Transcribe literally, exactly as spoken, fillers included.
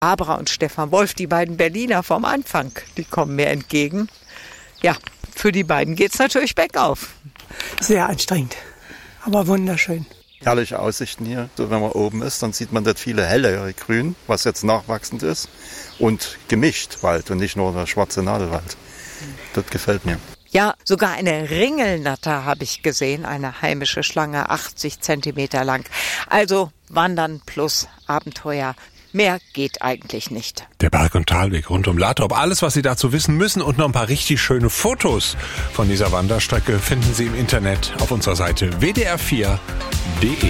Barbara und Stefan Wolf, die beiden Berliner vom Anfang, die kommen mir entgegen. Ja, für die beiden geht's natürlich bergauf. Sehr anstrengend, aber wunderschön. Herrliche Aussichten hier. So, wenn man oben ist, dann sieht man dort viele helle Grün, was jetzt nachwachsend ist. Und gemischt Wald und nicht nur der schwarze Nadelwald. Das gefällt mir. Ja, sogar eine Ringelnatter habe ich gesehen, eine heimische Schlange, achtzig Zentimeter lang. Also Wandern plus Abenteuer. Mehr geht eigentlich nicht. Der Berg- und Talweg rund um Latrop. Alles, was Sie dazu wissen müssen und noch ein paar richtig schöne Fotos von dieser Wanderstrecke finden Sie im Internet auf unserer Seite w d r vier punkt d e.